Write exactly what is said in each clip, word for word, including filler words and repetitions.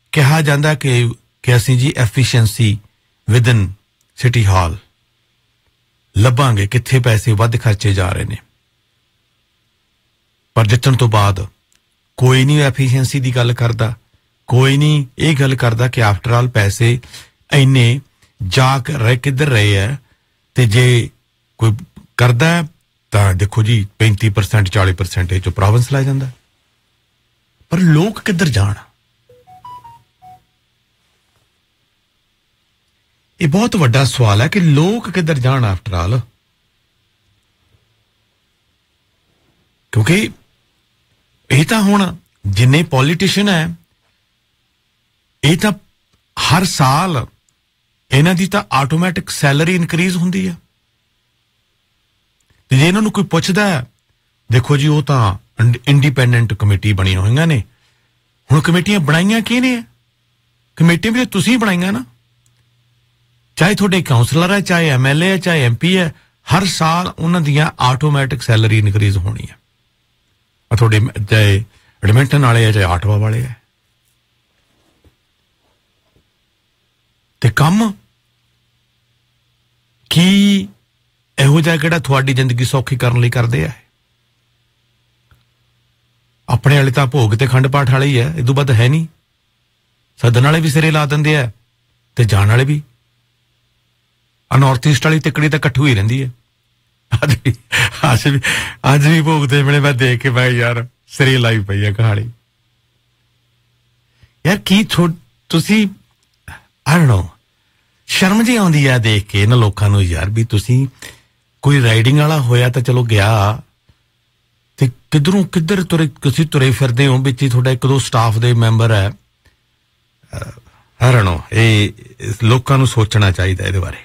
कहा जाता कि कि असीं जी efficiency with in city hall ਲੱਭਾਂਗੇ कित्थे पैसे वध खर्चे जा रहे ने पर जितन तो बाद कोई नहीं एफिशिएंसी दी गल करदा कोई नहीं ये गल करदा कि आफ्टर ऑल पैसे इन्ने जा रहे किधर रहे है ते जे कोई करदा है तां देखो जी पैंती परसेंट चालीस परसेंट जो प्रोविंस ला जांदा पर लोग किधर जाण ये बहुत वड्डा सवाल है कि लोग किधर जाण आफ्टर ऑल क्योंकि ये तां हुण जिन्ने पॉलिटिशियन है ये तां हर साल इन्हां दी तां ऑटोमैटिक सैलरी इनक्रीज हुंदी है ते जे इन्हां नूं कोई पुछदा है देखो जी वो तां इंडिपेंडेंट कमेटी बनी होईयां ने हुण कमेटियां बनाईयां किहने कमेटियां भी तुसीं बनाईयां ना चाहे थोड़े काउंसलर है चाहे एमएलए है चाहे एमपी है हर साल उन्हां दियां ऑटोमैटिक सैलरी इनक्रीज होनी है थोड़े चाहे एडमिंटन वाले है चाहे आटवा वाले है ते कम की इहो जिहा किहड़ा तुहाडी जिंदगी सौखी करन लई करदे आ अपने वाले तां भोग ते खंड पाठ वाले ही है इदों वध है नहीं सदन वाले भी सिरे ला दिंदे आ ते जाण वाले भी आ नॉर्थ ईस्ट वाली तिकड़ी तो कट्ठू ही रही है अज भी अज भी अज भी भोगते मिले मैं देख के भाई यार सिरे लाई पई है कहानी यार की तुसी आई डोंट नो शर्म जी आउंदी है देख के इन्हां लोकां नूं यार भी तुसी कोई राइडिंग वाला होया तो चलो गया ते किधरों किधर तुरे तुसी तुरे फिरदे हो विच थोड़ा एक दो स्टाफ दे मैंबर है आई डोंट नो ये लोकां नूं सोचना चाहिए इहदे बारे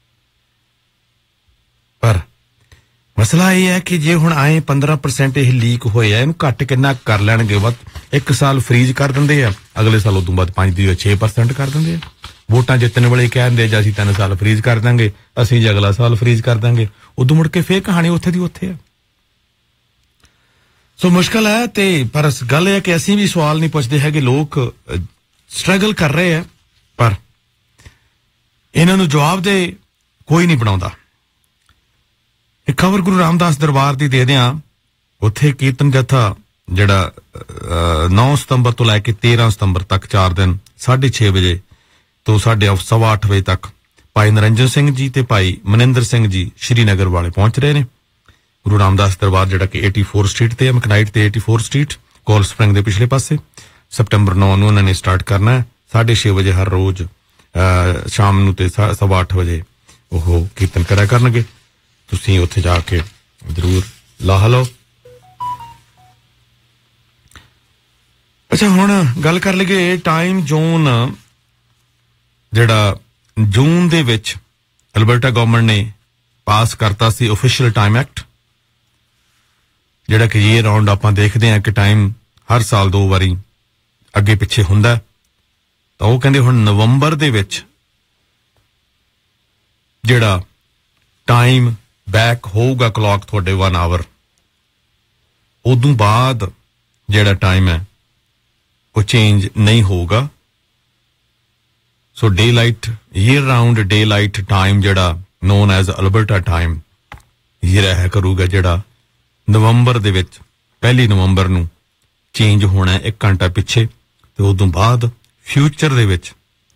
पर मसला यह है कि जे हुण आए पंद्रह परसेंट यह लीक होया इहनूं घट किन्ना कर लैणगे वध एक साल फ्रीज कर दिंदे आ अगले साल उदों बाद पांच दी छे परसेंट कर दिंदे आ वोटां जितने वाले कहंदे जे असीं तीन साल फ्रीज कर देंगे असीं जे अगला साल फ्रीज कर देंगे उदों मुड़ के फिर कहानी उत्थे दी उत्थे है सो मुश्किल है ते पर गल है कि असीं भी सवाल नहीं पुछदे है कि लोग स्ट्रगल कर रहे हैं पर इन्हां नूं जवाब दे कोई नहीं बनाउंदा एक खबर गुरु रामदास दरबार दी दे दियां उत्थे कीर्तन जथा जिहड़ा नौ सितंबर तो लैके तेरह सितंबर तक चार दिन साढ़े छे बजे तो साढ़े सवा अठ बजे तक भाई नरंजन सिंह जी ते भाई मनिंदर सिंह जी श्रीनगर वाले पहुंच रहे ने गुरु रामदास दरबार जिहड़ा कि चौरासी स्ट्रीट ते मैकनाइट ते चौरासी स्ट्रीट कोल स्प्रिंग दे पिछले पासे सितंबर नौ नूं उन्होंने स्टार्ट करना है साढ़े छे बजे हर रोज शाम नूं ते सवा अठ बजे ओह कीर्तन करा करनगे तुसीं उत्थे जाके जरूर लाह लो अच्छा हुण गल कर लईए टाइम जोन जिहड़ा जून दे विच अल्बर्टा गवर्नमेंट ने पास करता सी ऑफिशियल टाइम एक्ट जिहड़ा कि ये राउंड आपां देखदे हां कि टाइम हर साल दो वारी अगे पिछे हुंदा तां ओह कहंदे हुण नवंबर दे विच जिहड़ा टाइम बैक होगा क्लॉक थोड़े वन आवर उदों बाद जिहड़ा टाइम है वो चेंज नहीं होगा सो day light year round day light time जिहड़ा नोन एज अल्बर्टा टाइम ये रहा करूगा जिहड़ा नवंबर दे विच पहली नवंबर नूं चेंज होना है एक घंटा पिछे ते उदों बाद future they which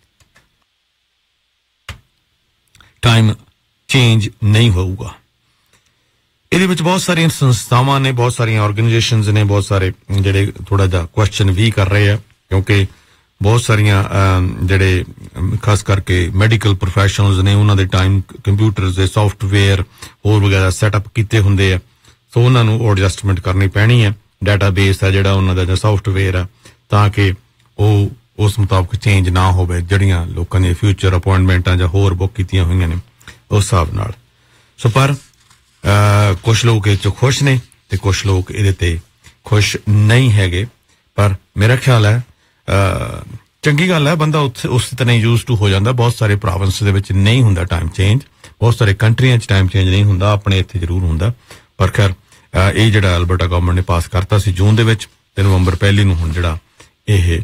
time change नहीं होगा ਇਹਦੇ ਵਿੱਚ ਬਹੁਤ ਸਾਰੀਆਂ ਸੰਸਥਾਵਾਂ ਨੇ ਬਹੁਤ ਸਾਰੀਆਂ ਆਰਗੇਨਾਈਜੇਸ਼ਨਸ ਨੇ ਬਹੁਤ ਸਾਰੇ ਜਿਹੜੇ ਥੋੜਾ ਜਿਹਾ ਕੁਐਸਚਨ ਵੀ ਕਰ ਰਹੇ ਆ ਕਿਉਂਕਿ ਬਹੁਤ ਸਾਰੀਆਂ ਜਿਹੜੇ ਖਾਸ ਕਰਕੇ ਮੈਡੀਕਲ ਪ੍ਰੋਫੈਸ਼ਨਲਸ ਨੇ ਉਹਨਾਂ ਦੇ ਟਾਈਮ ਕੰਪਿਊਟਰਸ ਦੇ ਸੌਫਟਵੇਅਰ ਹੋਰ ਵਗੈਰਾ ਸੈਟਅਪ ਕੀਤੇ ਹੁੰਦੇ ਆ ਸੋ ਉਹਨਾਂ ਨੂੰ ਐਡਜਸਟਮੈਂਟ ਕਰਨੀ ਪੈਣੀ ਹੈ ਡਾਟਾਬੇਸ ਆ ਜਿਹੜਾ ਉਹਨਾਂ ਦਾ ਸੌਫਟਵੇਅਰ ਆ ਤਾਂ ਕਿ ਉਹ ਉਸ ਮੁਤਾਬਕ ਚੇਂਜ ਨਾ ਹੋਵੇ ਜਿਹੜੀਆਂ ਲੋਕਾਂ ਨੇ ਫਿਊਚਰ ਅਪਾਇੰਟਮੈਂਟਾਂ ਜਾਂ ਹੋਰ ਬੁੱਕ ਕੀਤੀਆਂ ਹੋਈਆਂ ਨੇ ਉਸ ਹਿਸਾਬ ਨਾਲ ਸੋ ਪਰ कुछ लोग इस खुश ने ते कुछ लोग इहदे खुश नहीं हैगे पर मेरा ख्याल है चंगी गल है बंदा उस तरह यूज टू हो जाता बहुत सारे प्रोविंस दे विच नहीं हुंदा टाइम चेंज बहुत सारे कंट्रियां च टाइम चेंज नहीं हुंदा अपने इत्थे जरूर हुंदा पर खैर ये जिहड़ा अल्बर्टा गवर्नमेंट ने पास करता सी जून दे विच ते नवंबर पहली नूं हुण जिहड़ा ਇਹ